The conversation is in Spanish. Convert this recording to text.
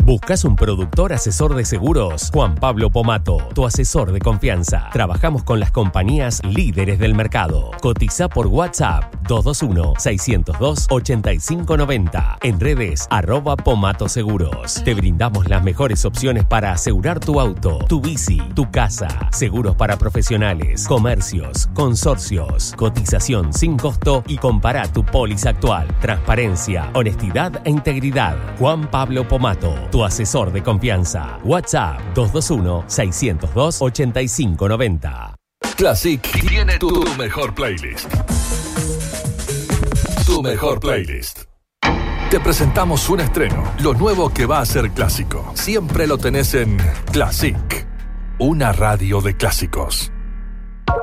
¿Buscas un productor asesor de seguros? Juan Pablo Pomato, tu asesor de confianza. Trabajamos con las compañías líderes del mercado. Cotiza por WhatsApp 221-602-8590. En redes @Pomato Seguros. Te brindamos las mejores opciones para asegurar tu auto, tu bici, tu casa. Seguros para profesionales, comercios, consorcios. Cotización sin costo y compara tu póliza actual. Transparencia, honestidad e integridad. Juan Pablo Pomato, tu asesor de confianza. WhatsApp 221-602-8590. Classic tiene tu mejor playlist. Tu mejor playlist. Te presentamos un estreno, lo nuevo que va a ser clásico. Siempre lo tenés en Classic, una radio de clásicos.